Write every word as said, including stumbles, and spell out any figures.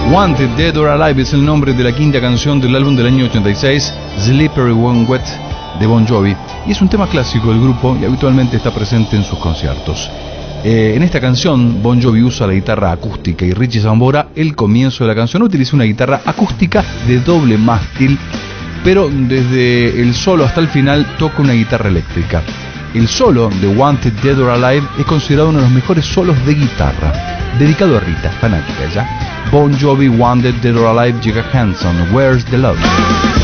Wanted, Dead or Alive es el nombre de la quinta canción del álbum del año ochenta y seis, Slippery When Wet, de Bon Jovi, y es un tema clásico del grupo y habitualmente está presente en sus conciertos. Eh, en esta canción, Bon Jovi usa la guitarra acústica y Richie Sambora, el comienzo de la canción, utiliza una guitarra acústica de doble mástil, pero desde el solo hasta el final toca una guitarra eléctrica. El solo de Wanted, Dead or Alive es considerado uno de los mejores solos de guitarra. Dedicado a Rita, fanática ya. Bon Jovi, Wanted, Dead or Alive, Jigga Hanson, Where's the Love?